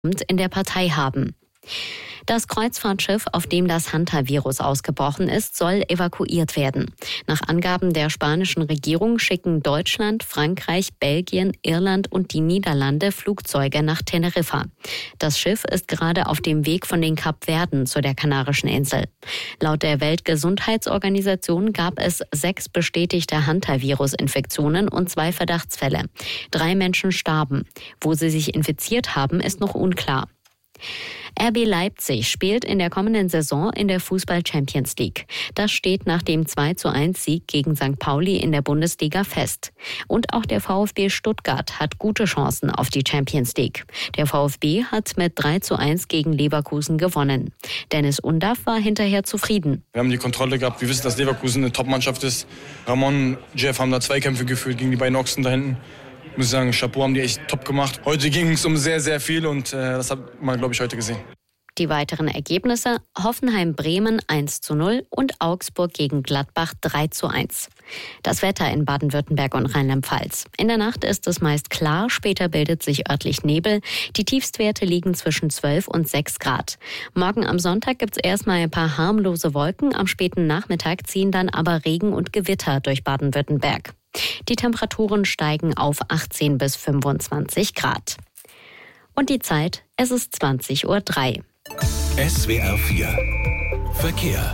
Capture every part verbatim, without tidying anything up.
in der Partei haben. Das Kreuzfahrtschiff, auf dem das Hantavirus ausgebrochen ist, soll evakuiert werden. Nach Angaben der spanischen Regierung schicken Deutschland, Frankreich, Belgien, Irland und die Niederlande Flugzeuge nach Teneriffa. Das Schiff ist gerade auf dem Weg von den Kapverden zu der kanarischen Insel. Laut der Weltgesundheitsorganisation gab es sechs bestätigte Hantavirus-Infektionen und zwei Verdachtsfälle. Drei Menschen starben. Wo sie sich infiziert haben, ist noch unklar. R B Leipzig spielt in der kommenden Saison in der Fußball-Champions League. Das steht nach dem zwei zu eins Sieg gegen Sankt Pauli in der Bundesliga fest. Und auch der VfB Stuttgart hat gute Chancen auf die Champions League. Der VfB hat mit drei zu eins gegen Leverkusen gewonnen. Dennis Undaff war hinterher zufrieden. Wir haben die Kontrolle gehabt. Wir wissen, dass Leverkusen eine Top-Mannschaft ist. Ramon, Jeff haben da Zweikämpfe geführt gegen die beiden Ochsen da hinten. Ich muss sagen, Chapeau, haben die echt top gemacht. Heute ging es um sehr, sehr viel und äh, das hat man, glaube ich, heute gesehen. Die weiteren Ergebnisse: Hoffenheim-Bremen eins zu null und Augsburg gegen Gladbach drei zu eins. Das Wetter in Baden-Württemberg und Rheinland-Pfalz. In der Nacht ist es meist klar, später bildet sich örtlich Nebel. Die Tiefstwerte liegen zwischen zwölf und sechs Grad. Morgen am Sonntag gibt es erstmal ein paar harmlose Wolken. Am späten Nachmittag ziehen dann aber Regen und Gewitter durch Baden-Württemberg. Die Temperaturen steigen auf achtzehn bis fünfundzwanzig Grad. Und die Zeit, es ist zwanzig Uhr drei. S W R vier Verkehr.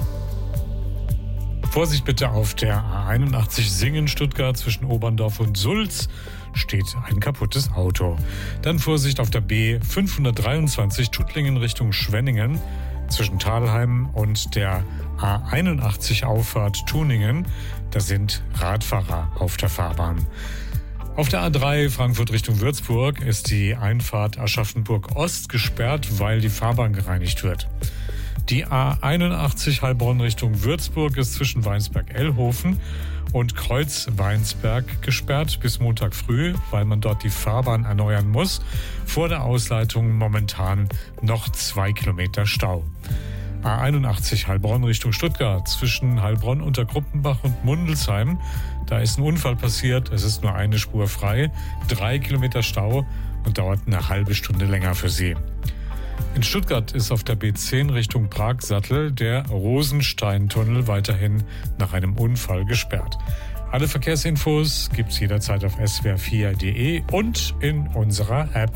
Vorsicht bitte auf der A einundachtzig Singen-Stuttgart zwischen Oberndorf und Sulz steht ein kaputtes Auto. Dann Vorsicht auf der B fünfhundertdreiundzwanzig Tuttlingen Richtung Schwenningen zwischen Thalheim und der A einundachtzig Auffahrt Tuningen. Da sind Radfahrer auf der Fahrbahn. Auf der A drei Frankfurt Richtung Würzburg ist die Einfahrt Aschaffenburg Ost gesperrt, weil die Fahrbahn gereinigt wird. Die A einundachtzig Heilbronn Richtung Würzburg ist zwischen Weinsberg-Ellhofen und Kreuz-Weinsberg gesperrt bis Montag früh, weil man dort die Fahrbahn erneuern muss. Vor der Ausleitung momentan noch zwei Kilometer Stau. A einundachtzig Heilbronn Richtung Stuttgart zwischen Heilbronn unter Gruppenbach und Mundelsheim. Da ist ein Unfall passiert, es ist nur eine Spur frei, drei Kilometer Stau und dauert eine halbe Stunde länger für Sie. In Stuttgart ist auf der B zehn Richtung Pragsattel der Rosensteintunnel weiterhin nach einem Unfall gesperrt. Alle Verkehrsinfos gibt's jederzeit auf s w r vier punkt d e und in unserer App.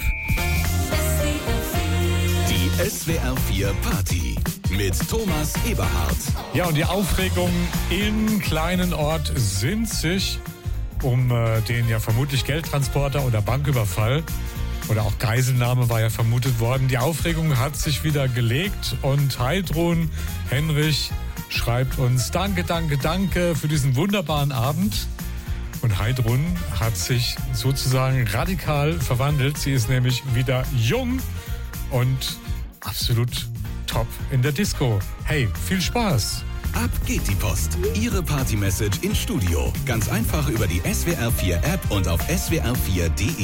Die S W R vier Party mit Thomas Eberhardt. Ja, und die Aufregung im kleinen Ort Sinzig um äh, den ja vermutlich Geldtransporter oder Banküberfall oder auch Geiselnahme war ja vermutet worden. Die Aufregung hat sich wieder gelegt und Heidrun Henrich schreibt uns: Danke, danke, danke für diesen wunderbaren Abend. Und Heidrun hat sich sozusagen radikal verwandelt. Sie ist nämlich wieder jung und absolut top in der Disco. Hey, viel Spaß! Ab geht die Post. Ihre Party-Message ins Studio. Ganz einfach über die S W R vier App und auf s w r vier punkt d e.